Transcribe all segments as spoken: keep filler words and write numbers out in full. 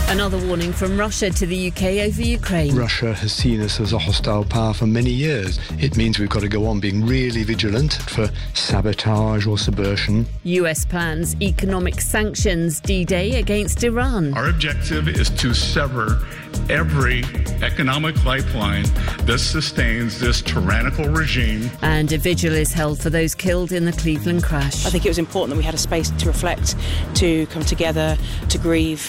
Another warning from Russia to the U K over Ukraine. Russia has seen us as a hostile power for many years. It means we've got to go on being really vigilant for sabotage or subversion. U S plans economic sanctions D-Day against Iran. Our objective is to sever every economic lifeline that sustains this tyrannical regime. And a vigil is held for those killed in the Cleveland crash. I think it was important that we had a space to reflect, to come together, to grieve.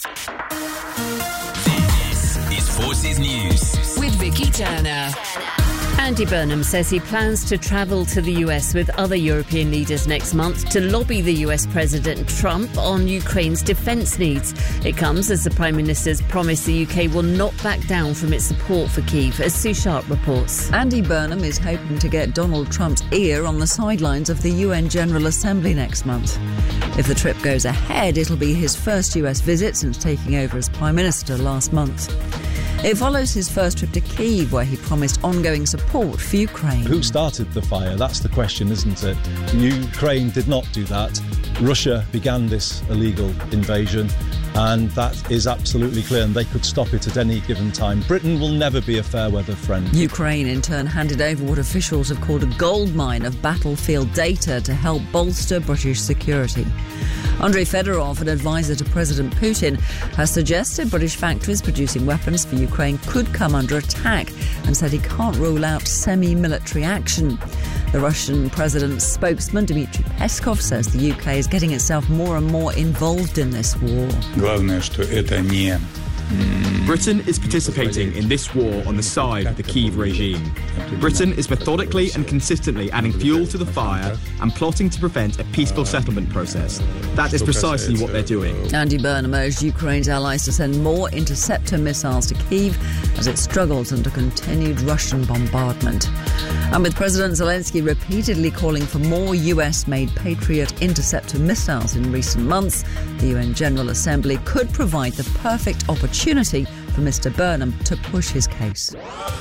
This is Forces News with Vicky Turner. Andy Burnham says he plans to travel to the U S with other European leaders next month to lobby the U S President Trump on Ukraine's defence needs. It comes as the Prime Minister's promised the U K will not back down from its support for Kyiv, as Sue Sharp reports. Andy Burnham is hoping to get Donald Trump's ear on the sidelines of the U N General Assembly next month. If the trip goes ahead, it'll be his first U S visit since taking over as Prime Minister last month. It follows his first trip to Kyiv, where he promised ongoing support for Ukraine. Who started the fire? That's the question, isn't it? Ukraine did not do that. Russia began this illegal invasion, and that is absolutely clear, and they could stop it at any given time. Britain will never be a fair-weather friend. Ukraine, in turn, handed over what officials have called a goldmine of battlefield data to help bolster British security. Andrei Fedorov, an advisor to President Putin, has suggested British factories producing weapons for Ukraine could come under attack and said he can't rule out semi-military action. The Russian president's spokesman, Dmitry Peskov, says the U K is getting itself more and more involved in this war. Главное, что это не Britain is participating in this war on the side of the Kyiv regime. Britain is methodically and consistently adding fuel to the fire and plotting to prevent a peaceful settlement process. That is precisely what they're doing. Andy Burnham urged Ukraine's allies to send more interceptor missiles to Kyiv as it struggles under continued Russian bombardment. And with President Zelensky repeatedly calling for more U S-made Patriot interceptor missiles in recent months, the U N General Assembly could provide the perfect opportunity for Mister Burnham to push his case.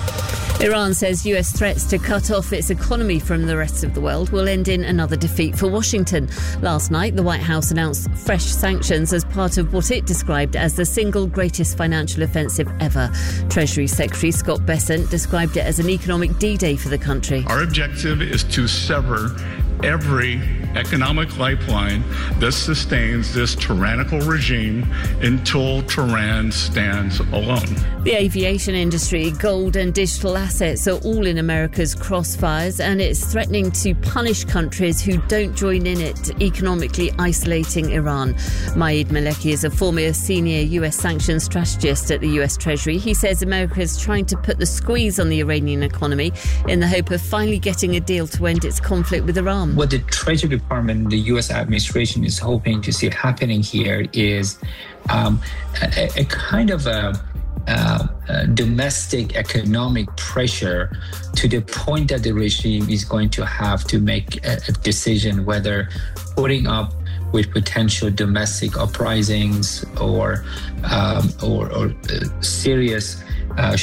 Iran says U S threats to cut off its economy from the rest of the world will end in another defeat for Washington. Last night, the White House announced fresh sanctions as part of what it described as the single greatest financial offensive ever. Treasury Secretary Scott Bessent described it as an economic D-Day for the country. Our objective is to sever every economic lifeline that sustains this tyrannical regime until Tehran stands alone. The aviation industry, gold and digital assets are all in America's crossfires, and it's threatening to punish countries who don't join in it, economically isolating Iran. Maid Maleki is a former senior U S sanctions strategist at the U S Treasury. He says America is trying to put the squeeze on the Iranian economy in the hope of finally getting a deal to end its conflict with Iran. What the Treasury Department, the U S administration is hoping to see happening here is um, a, a kind of a, a, a domestic economic pressure to the point that the regime is going to have to make a, a decision whether putting up with potential domestic uprisings or um, or, or uh, serious uh,